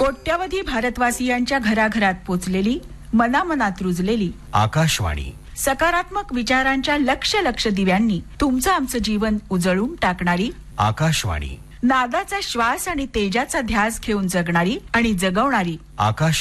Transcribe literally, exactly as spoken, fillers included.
कोट्यावधी भारतवासियांच्या घराघरात पोचलेली, मनामनात रुजलेली आकाशवाणी. सकारात्मक विचारांच्या लक्ष लक्ष दिव्यांनी तुमचं आमचं जीवन उजळून टाकणारी आकाशवाणी. नादाचा श्वास आणि तेजाचा ध्यास घेऊन जगणारी आणि जगवणारी आकाश